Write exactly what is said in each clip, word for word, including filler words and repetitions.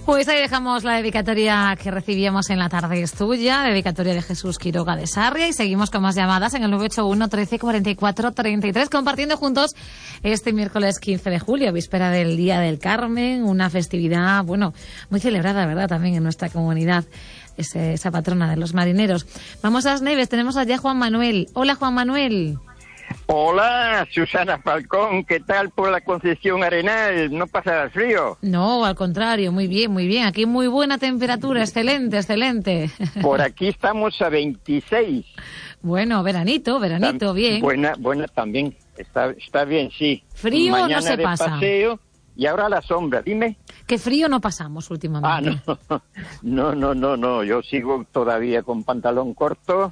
Pues ahí dejamos la dedicatoria que recibíamos en la tarde es tuya, dedicatoria de Jesús Quiroga de Sarria, y seguimos con más llamadas en el nueve ocho uno, trece, cuarenta y cuatro, treinta y tres, compartiendo juntos este miércoles quince de julio, víspera del Día del Carmen, una festividad, bueno, muy celebrada, ¿verdad?, también en nuestra comunidad, ese, esa patrona de los marineros. Vamos a las Neves, tenemos allá a Juan Manuel. Hola, Juan Manuel. Hola, Susana Falcón, ¿qué tal por la Concesión Arenal? ¿No pasa frío? No, al contrario, muy bien, muy bien. Aquí muy buena temperatura, excelente, excelente. Por aquí estamos a veintiséis. Bueno, veranito, veranito, bien. Buena, buena también, está, está bien, sí. Frío Mañana no se de pasa. Paseo y ahora la sombra, dime. ¿Qué frío no pasamos últimamente? Ah, no, no, no, no, no, yo sigo todavía con pantalón corto.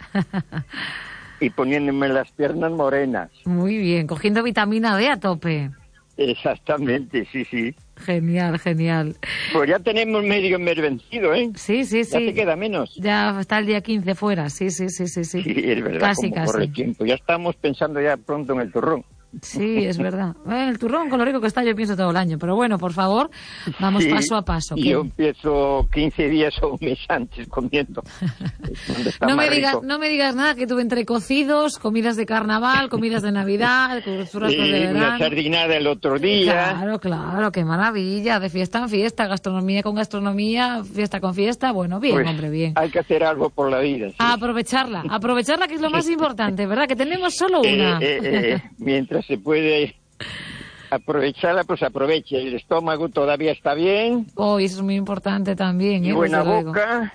Y poniéndome las piernas morenas. Muy bien, cogiendo vitamina D a tope. Exactamente, sí, sí. Genial, genial. Pues ya tenemos medio mes vencido, ¿eh? Sí, sí, sí. Ya te queda menos. Ya está el día quince fuera, sí, sí, sí, sí. Sí, sí es verdad, casi, como casi. corre el tiempo. Ya estamos pensando ya pronto en el turrón. Sí, es verdad. Eh, el turrón, con lo rico que está, yo pienso todo el año. Pero bueno, por favor, vamos sí, paso a paso. Yo empiezo quince días o un mes antes comiendo. no, me digas, no me digas nada, que tuve entre cocidos, comidas de carnaval, comidas de Navidad, churrascos sí, de verano. Una sardinada el otro día. Claro, claro, qué maravilla. De fiesta en fiesta, gastronomía con gastronomía, fiesta con fiesta. Bueno, bien, pues, hombre, bien. Hay que hacer algo por la vida. Sí. A aprovecharla, aprovecharla, que es lo más importante, ¿verdad? Que tenemos solo una. Eh, eh, eh, mientras se puede aprovecharla, pues aproveche. El estómago todavía está bien. Oh, y eso es muy importante también. Y ¿eh? buena boca.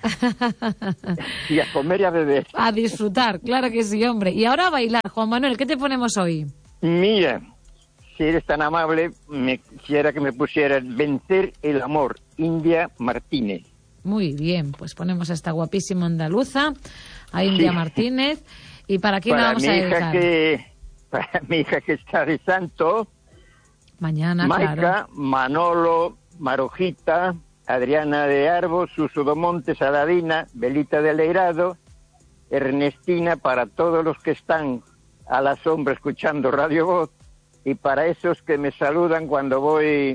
Y a comer y a beber. A disfrutar, claro que sí, hombre. Y ahora a bailar. Juan Manuel, ¿qué te ponemos hoy? Mira, si eres tan amable, me quisiera que me pusieras Vencer el Amor, India Martínez. Muy bien, pues ponemos a esta guapísima andaluza, a India sí. Martínez. ¿Y para quién para la vamos mi a hija dedicar? Que, para mi hija que está de santo. Mañana, Maica, claro. Manolo, Marojita, Adriana de Arbos, Suso do Monte, Saladina, Belita de Leirado, Ernestina, para todos los que están a la sombra escuchando Radio Voz, y para esos que me saludan cuando voy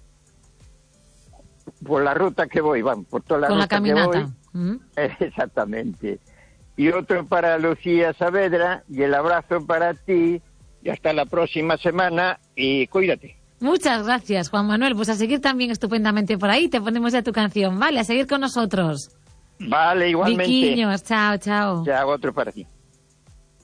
por la ruta que voy, van, por toda la Con ruta la caminata. que voy. ¿Mm? Exactamente. Y otro para Lucía Saavedra, y el abrazo para ti, y hasta la próxima semana, y cuídate. Muchas gracias, Juan Manuel. Pues a seguir también estupendamente por ahí. Te ponemos ya tu canción, ¿vale? A seguir con nosotros. Vale, igualmente. Viquiños, chao, chao. Chao, otro para ti.